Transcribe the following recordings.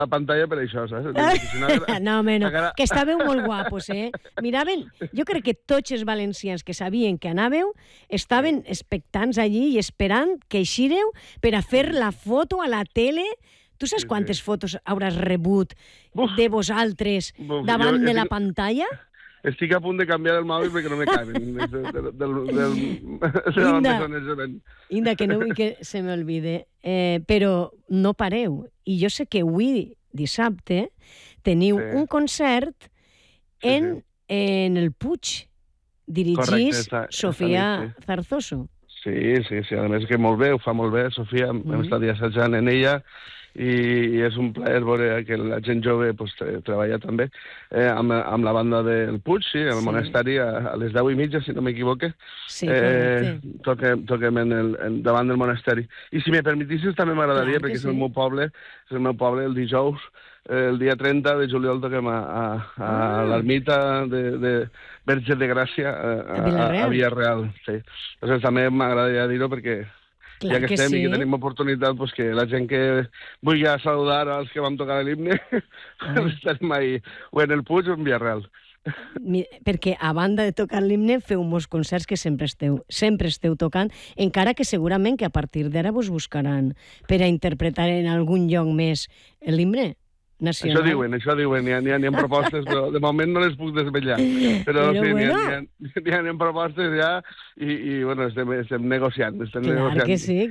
la pantalla per això, saps? No, home, no, que estàveu molt guapos, Miraven, jo crec que tots els valencians que sabien que anàveu estaven expectants allí i esperant que eixíreu per a fer la foto a la tele. Tu saps quantes fotos hauràs rebut de vosaltres davant de la pantalla? Estic a punt de canviar el mòbil perquè no me caben. Inda, que no vull que se m'olvide. Però no pareu. I jo sé que avui, dissabte, teniu un concert en el Puig, dirigís Sofia Zarzoso. Sí. A més que molt bé, ho fa molt bé, Sofia. Hem estat ja assajant en ella i és un plaer veure que la gent jove treballa també amb la banda del Puig, el Monestari, a les 10:30, si no m'equivoque. Sí, correcte. Toquem davant del Monestari. I si me permetissis també m'agradaria, perquè és el meu poble, el dijous, el dia 30 de juliol toquem a l'ermita de Verge de Gràcia a Villarreal. Sí. Llavors també m'agradaria dir-ho perquè ja que estem i que tenim oportunitat, que la gent que vulgui saludar als que vam tocar l'himne, estarem ahí, o en el Puig o en Villarreal. Perquè a banda de tocar l'himne feu molts concerts que sempre esteu tocant, encara que segurament que a partir d'ara vos buscaran per a interpretar en algun lloc més l'himne nacional. Això diuen, n'hi ha propostes, però de moment no les puc desvetllar. Però sí, n'hi ha propostes ja i bueno, estem negociant. Clar que sí.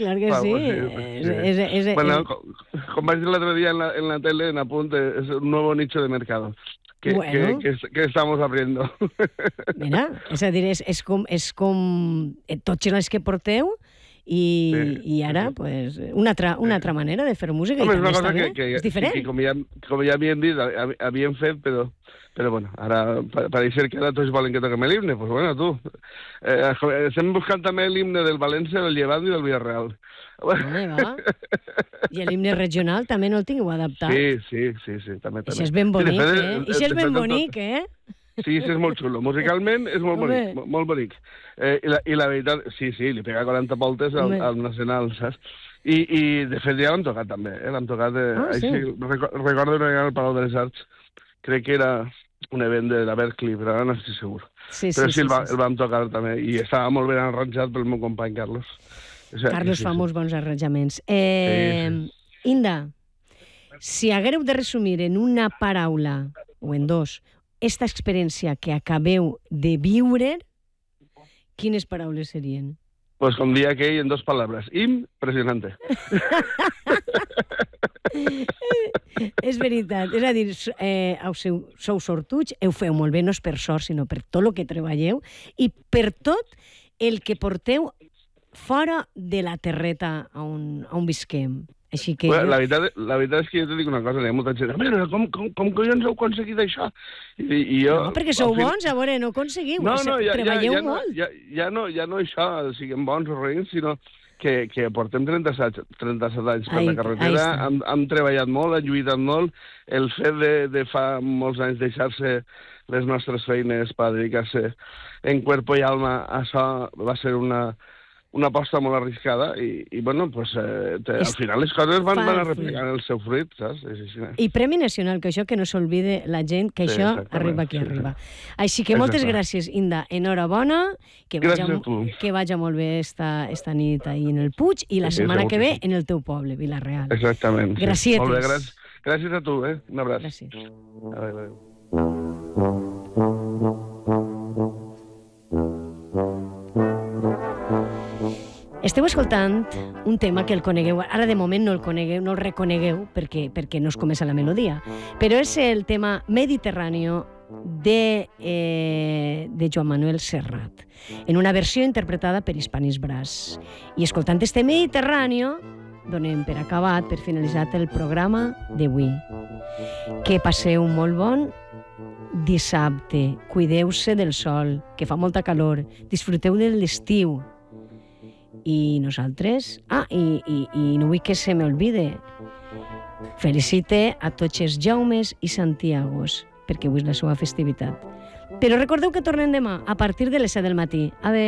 Bueno, com vaig dir l'altre dia en la tele, en Apunt, és un nuevo nicho de mercado que estamos abriendo. Mira, és a dir, és com tots els que porteu i ara, pues, una altra manera de fer música. Home, és una cosa que és diferent. Que com ja havíem dit, havíem fet, però bueno, ara pareix que ara tots volen que toquem l'himne. Pues bueno, tu. Estem buscant també l'himne del València, del Llevant i del Villarreal. Home, va. I l'himne regional també no el tingueu adaptat? Sí, també. Això és ben bonic, Això és ben bonic, Sí, és molt xulo. Musicalment és molt bonic, molt bonic. I la veritat, sí, li pega 40 voltes al Nacional, saps? I de fet ja l'han tocat també, l'han tocat així. Recordo una vegada al Palau de les Arts, crec que era un event de la Berkeley, però ara no estic segur. Però sí, el vam tocar també, i estava molt ben arranjat pel meu company Carlos. Carlos fa molts bons arranjaments. Inda, si haguéreu de resumir en una paraula, o en dos, esta experiència que acabeu de viure, quines paraules serien? Pues com dia aquell, en 2 paraules. Impressionante. És veritat. És a dir, sou sortuts, ho feu molt bé, no és per sort, sinó per tot el que treballeu i per tot el que porteu fora de la terreta on visquem. Així que la veritat és que jo te dic una cosa, hi ha molta gent, mira, com collons heu aconseguit això? I jo, no, perquè sou bons, a veure, no aconseguiu, treballeu molt. Ja no això, siguem bons o res, sinó que portem 37 anys per la carretera, hem treballat molt, hem lluitat molt, el fet de fa molts anys deixar-se les nostres feines per dedicar-se en cuerpo i alma a això va ser una aposta molt arriscada i bueno, pues, al final les coses van a reflejar el seu fruit, saps? I Premi Nacional, que això que no s'olvide la gent, que això arriba qui arriba. Així que moltes gràcies, Inda. Enhorabona, que vagi molt bé esta nit ahí en el Puig i la setmana que ve en el teu poble, Vila-real. Exactament. Gràcies. Molt bé, gràcies a tu, un abraç. Gràcies. Adéu. Esteu escoltant un tema que el conegueu, ara de moment no el conegueu, no el reconegueu perquè no us comença la melodia, però és el tema Mediterráneo de Joan Manuel Serrat, en una versió interpretada per Hispanis Brass. I escoltant este Mediterráneo, donem per acabat, per finalitzat el programa d'avui. Que passeu un molt bon dissabte, cuideu-se del sol, que fa molta calor, disfruteu de l'estiu. I nosaltres... i no vull que se m'olvide. Felicite a tots els Jaumes i Santiagos, perquè avui és la seva festivitat. Però recordeu que tornem demà, a partir de les 7 del matí. Adéu.